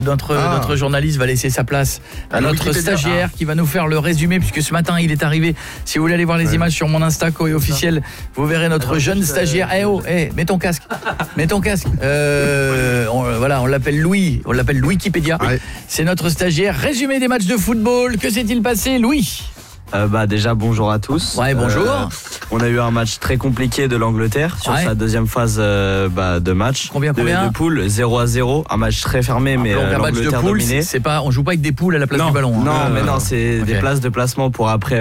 Notre journaliste va laisser sa place à notre stagiaire qui va nous faire le résumé, puisque ce matin il est arrivé. Si vous voulez aller voir les images sur mon Insta Koé officiel, vous verrez notre jeune stagiaire. Mets ton casque. On l'appelle Louis. On l'appelle Wikipédia. Ouais. C'est notre stagiaire. Résumé des matchs de football. Que s'est-il passé, Louis ? Déjà bonjour à tous. Ouais, bonjour. On a eu un match très compliqué de l'Angleterre sur sa deuxième phase de match. Combien de poule 0-0, un match très fermé mais un match de poule, dominé. c'est pas, on joue pas avec des poules à la place du ballon. Non, mais non, c'est des places de placement pour après